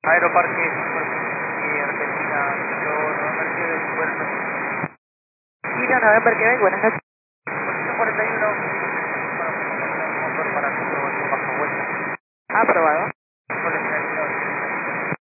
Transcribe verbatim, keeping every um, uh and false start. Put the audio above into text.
Aeroparque y Argentina, yo November Quebec, buenas noches. Kilo November Quebec, buenas noches. Posición cuarenta y uno, para motor para cuatro bajo vuelta. Aprobado.